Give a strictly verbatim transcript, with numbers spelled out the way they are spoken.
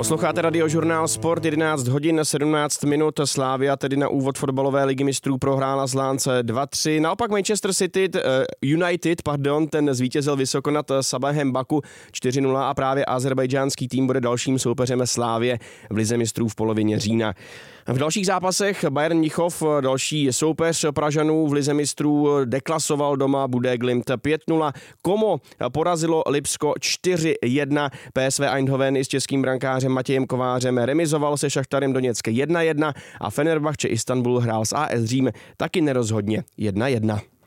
Posloucháte Radiožurnál Sport, jedenáct hodin sedmnáct minut. Slavia tedy na úvod fotbalové ligy mistrů prohrála z Lance dva tři. Naopak Manchester City, uh, United, pardon, ten zvítězil vysoko nad Sabahem Baku čtyři nula a právě azerbajdžánský tým bude dalším soupeřem Slavie v lize mistrů v polovině října. V dalších zápasech Bayern Mnichov, další soupeř Pražanů v lize mistrů, deklasoval doma Bude Glimt pět nula. Como porazilo Lipsko čtyři jedna. P S V Eindhoven i s českým brankářem Matějem Kovářem remizoval se Šachtarem Doněck jedna jedna a Fenerbahce Istanbul hrál s A S Řím taky nerozhodně jedna jedna.